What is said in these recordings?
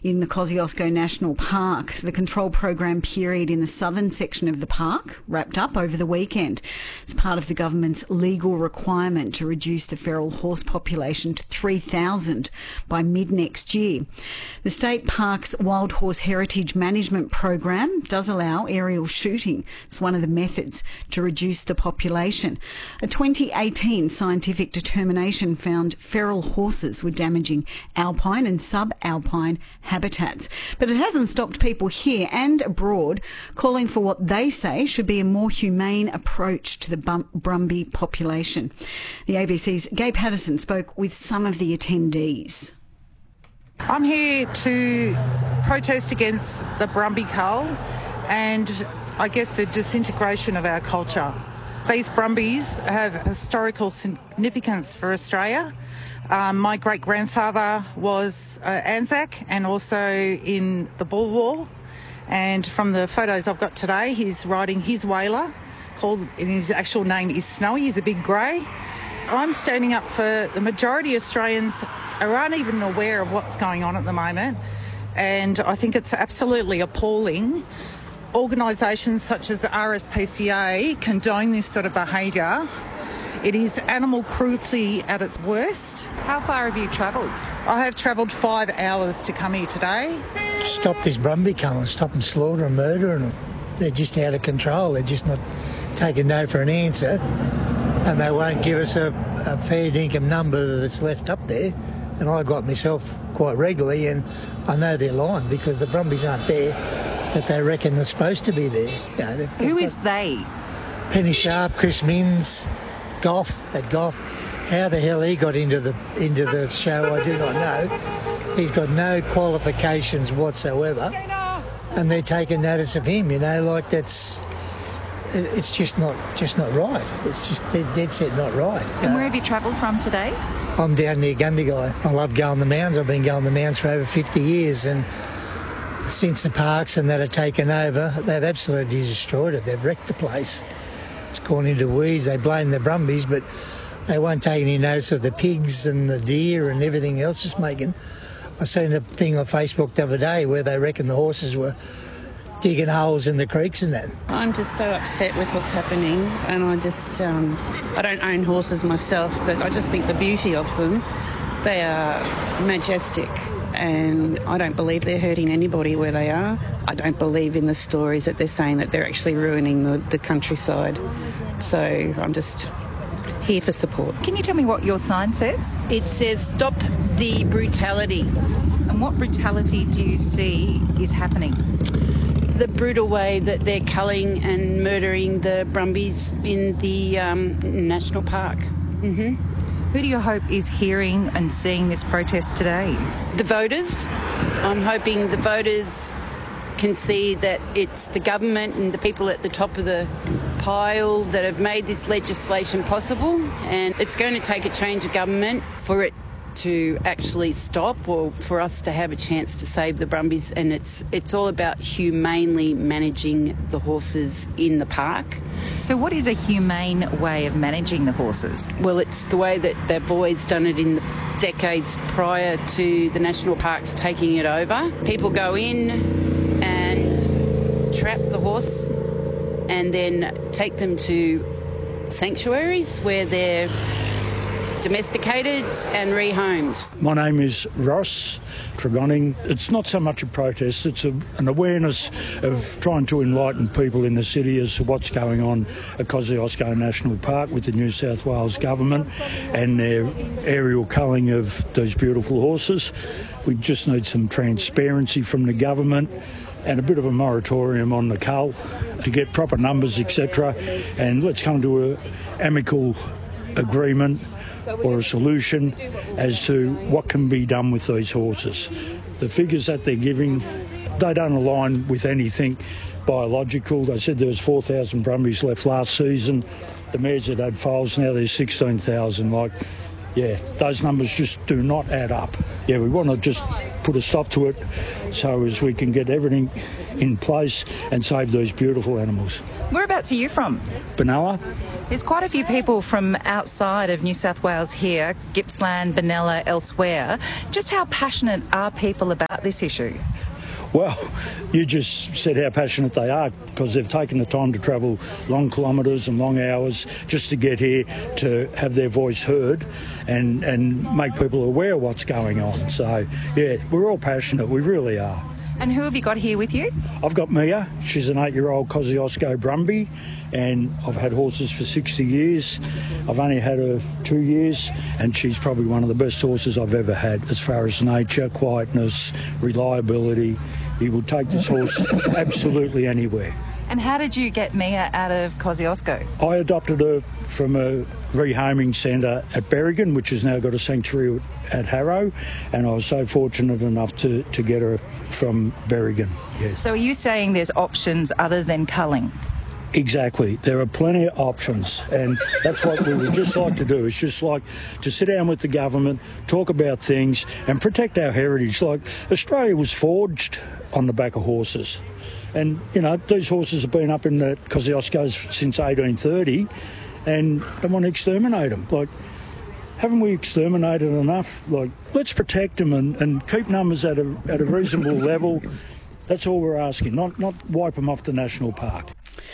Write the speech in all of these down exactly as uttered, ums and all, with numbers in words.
in the Kosciuszko National Park. The control program period in the southern section of the park wrapped up over the weekend as part of the government's legal requirement to reduce the feral horse population to three thousand by mid-next year. The state park's Wild Horse Heritage Management Program does allow aerial shooting as one of the methods to reduce the population. A twenty eighteen scientific determination found feral horses were damaging alpine and sub-alpine habitats. But it hasn't stopped people here and abroad calling for what they say should be a more humane approach to the bum- Brumby population. The A B C's Gabe Patterson spoke with some of the attendees. I'm here to protest against the Brumby cull and I guess the disintegration of our culture. These Brumbies have historical significance for Australia. Um, my great-grandfather was uh, Anzac and also in the Boer War. And from the photos I've got today, he's riding his whaler, called, and his actual name is Snowy. He's a big grey. I'm standing up for the majority of Australians who aren't even aware of what's going on at the moment. And I think it's absolutely appalling. Organisations such as the R S P C A condone this sort of behaviour. It is animal cruelty at its worst. How far have you travelled? I have travelled five hours to come here today. Stop this Brumby cull and stop and slaughter and murdering them. They're just out of control. They're just not taking no for an answer, and they won't give us a, a fair dinkum number that's left up there. And I got myself quite regularly, and I know they're lying because the Brumbies aren't there that they reckon they're supposed to be there. You know, they've, they've Who is they? Penny Sharp, Chris Minns, Goff, at Goff. How the hell he got into the into the show, I do not know. He's got no qualifications whatsoever, and they're taking notice of him. You know, like that's it's just not just not right. It's just dead, dead set not right. And where have you travelled from today? I'm down near Gundagai. I love going the mounds. I've been going the mounds for over fifty years, and since the parks and that are taken over, they've absolutely destroyed it. They've wrecked the place. It's gone into weeds. They blame the Brumbies, but they won't take any notice of the pigs and the deer and everything else it's making. I seen a thing on Facebook the other day where they reckon the horses were digging holes in the creeks and that. I'm just so upset with what's happening, and I just, um, I don't own horses myself, but I just think the beauty of them, they are majestic, and I don't believe they're hurting anybody where they are. I don't believe in the stories that they're saying that they're actually ruining the, the countryside. So I'm just here for support. Can you tell me what your sign says? It says stop the brutality. And what brutality do you see is happening? The brutal way that they're culling and murdering the Brumbies in the um, national park. Mm-hmm. Who do you hope is hearing and seeing this protest today? The voters. I'm hoping the voters can see that it's the government and the people at the top of the pile that have made this legislation possible, and it's going to take a change of government for it to actually stop, or for us to have a chance to save the Brumbies. And it's it's all about humanely managing the horses in the park. So what is a humane way of managing the horses? Well, it's the way that they've always done it in the decades prior to the national parks taking it over. People go in and trap the horse and then take them to sanctuaries where they're domesticated and rehomed. My name is Ross Tregonning. It's not so much a protest, it's a, an awareness of trying to enlighten people in the city as to what's going on at Kosciuszko National Park with the New South Wales government and their aerial culling of these beautiful horses. We just need some transparency from the government and a bit of a moratorium on the cull to get proper numbers, et cetera. And let's come to an amicable agreement or a solution as to what can be done with these horses. The figures that they're giving, they don't align with anything biological. They said there was four thousand Brumbies left last season. The mares had had foals, now there's sixteen thousand. Like, yeah, those numbers just do not add up. Yeah, we want to just put a stop to it so as we can get everything in place and save these beautiful animals. Whereabouts are you from? Benalla. There's quite a few people from outside of New South Wales here, Gippsland, Benalla, elsewhere. Just how passionate are people about this issue? Well, you just said how passionate they are, because they've taken the time to travel long kilometres and long hours just to get here to have their voice heard and, and make people aware of what's going on. So, yeah, we're all passionate, we really are. And who have you got here with you? I've got Mia. She's an eight-year-old Kosciuszko Brumby, and I've had horses for sixty years. I've only had her two years, and she's probably one of the best horses I've ever had as far as nature, quietness, reliability. He will take this horse absolutely anywhere. And how did you get Mia out of Kosciuszko? I adopted her from a rehoming centre at Berrigan, which has now got a sanctuary at Harrow, and I was so fortunate enough to, to get her from Berrigan. Yes. So are you saying there's options other than culling? Exactly. There are plenty of options, and that's what we would just like to do. It's just like to sit down with the government, talk about things and protect our heritage. Like, Australia was forged on the back of horses. And, you know, these horses have been up in the Kosciuszkos since eighteen thirty, and they want to exterminate them. Like, haven't we exterminated enough? Like, let's protect them and, and keep numbers at a at a reasonable level. That's all we're asking, not, not wipe them off the national park.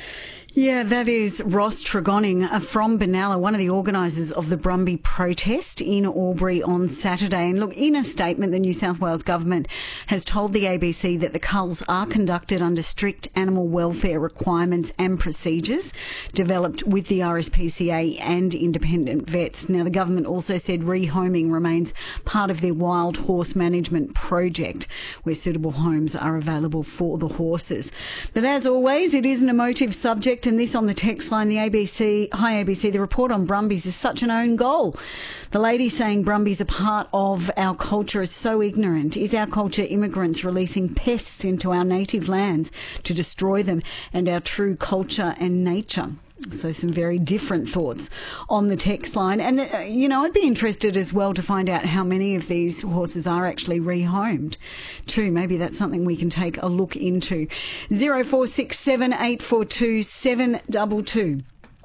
Yeah, that is Ross Tregonning uh, from Benalla, one of the organisers of the Brumby protest in Albury on Saturday. And look, in a statement, the New South Wales government has told the A B C that the culls are conducted under strict animal welfare requirements and procedures developed with the R S P C A and independent vets. Now, the government also said rehoming remains part of their wild horse management project, where suitable homes are available for the horses. But as always, it is an emotive subject. And this on the text line, the A B C, hi A B C, the report on Brumbies is such an own goal. The lady saying Brumbies are part of our culture is so ignorant. Is our culture immigrants releasing pests into our native lands to destroy them and our true culture and nature? So some very different thoughts on the text line. And, uh, you know, I'd be interested as well to find out how many of these horses are actually rehomed too. Maybe that's something we can take a look into. zero four six seven eight four two seven two two.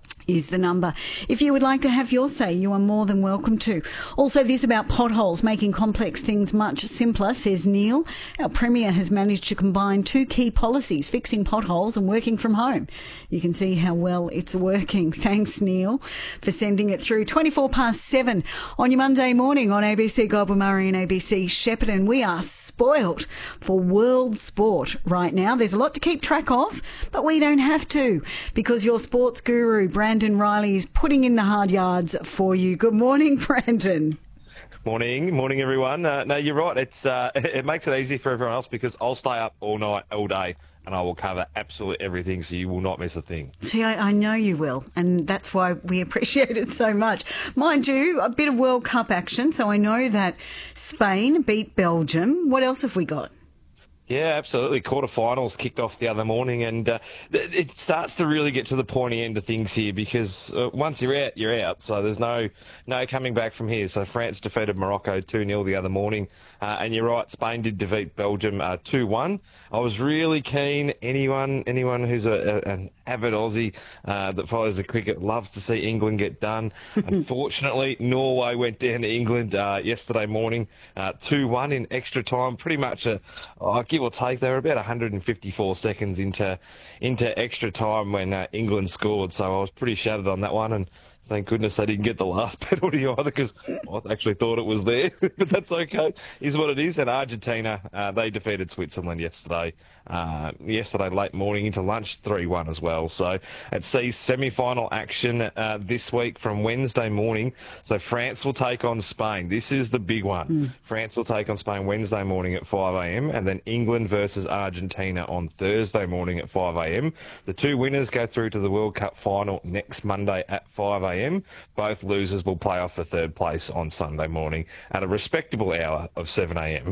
Is the number. If you would like to have your say, you are more than welcome to. Also, this about potholes, making complex things much simpler, says Neil. Our Premier has managed to combine two key policies, fixing potholes and working from home. You can see how well it's working. Thanks, Neil, for sending it through. twenty-four past seven on your Monday morning on A B C Goulburn Murray and A B C Shepparton. We are spoilt for world sport right now. There's a lot to keep track of, but we don't have to, because your sports guru, Brandon Brandon Riley, is putting in the hard yards for you. Good morning, Brandon. Morning, morning, everyone. Uh, no, you're right. It's uh, it makes it easy for everyone else, because I'll stay up all night, all day, and I will cover absolutely everything, so you will not miss a thing. See, I, I know you will, and that's why we appreciate it so much. Mind you, a bit of World Cup action, so I know that Spain beat Belgium. What else have we got? Yeah, absolutely. Quarterfinals kicked off the other morning, and uh, it starts to really get to the pointy end of things here, because uh, once you're out, you're out. So there's no no coming back from here. So France defeated Morocco two nil the other morning, uh, and you're right, Spain did defeat Belgium uh, two one. I was really keen. Anyone anyone who's a, a, an avid Aussie uh, that follows the cricket loves to see England get done. Unfortunately, Norway went down to England uh, yesterday morning, uh, two one in extra time. Pretty much a, I give or take, they were about one hundred fifty-four seconds into into extra time when uh, England scored. So I was pretty shattered on that one, and thank goodness they didn't get the last penalty either, because I actually thought it was there. But that's okay, is what it is. And Argentina, uh, they defeated Switzerland yesterday. Uh, yesterday late morning into lunch, three one as well. So it sees semi-final action uh, this week from Wednesday morning. So France will take on Spain. This is the big one. Mm. France will take on Spain Wednesday morning at five a m, and then England versus Argentina on Thursday morning at five a m. The two winners go through to the World Cup final next Monday at five a m. Both losers will play off for third place on Sunday morning at a respectable hour of seven a m.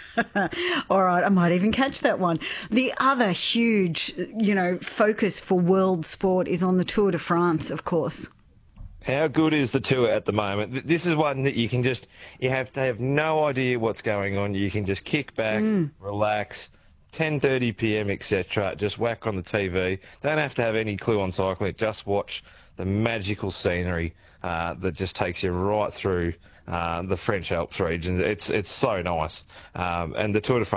All right, I might even catch that one. The other huge, you know, focus for world sport is on the Tour de France, of course. How good is the tour at the moment? This is one that you can just, you have to have no idea what's going on. You can just kick back, mm. relax, ten thirty p m, et cetera. Just whack on the T V. Don't have to have any clue on cycling. Just watch the magical scenery uh, that just takes you right through uh, the French Alps region. It's it's so nice. Um, and the Tour de France